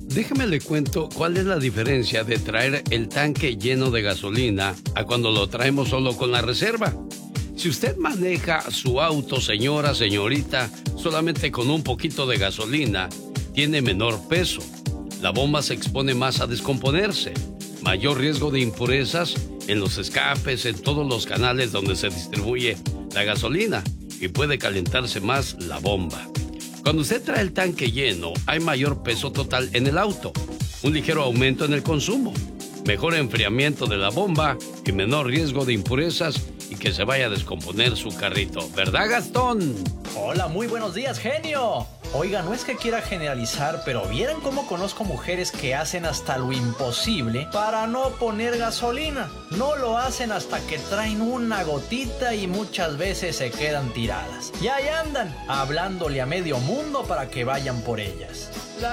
Déjeme le cuento cuál es la diferencia de traer el tanque lleno de gasolina a cuando lo traemos solo con la reserva. Si usted maneja su auto, señora, señorita, solamente con un poquito de gasolina, tiene menor peso. La bomba se expone más a descomponerse. Mayor riesgo de impurezas en los escapes, en todos los canales donde se distribuye la gasolina, y puede calentarse más la bomba. Cuando usted trae el tanque lleno, hay mayor peso total en el auto, un ligero aumento en el consumo, mejor enfriamiento de la bomba y menor riesgo de impurezas y que se vaya a descomponer su carrito. ¿Verdad, Gastón? Hola, muy buenos días, genio. Oiga, no es que quiera generalizar, pero ¿vieran cómo conozco mujeres que hacen hasta lo imposible para no poner gasolina? No lo hacen hasta que traen una gotita y muchas veces se quedan tiradas. Y ahí andan, hablándole a medio mundo para que vayan por ellas.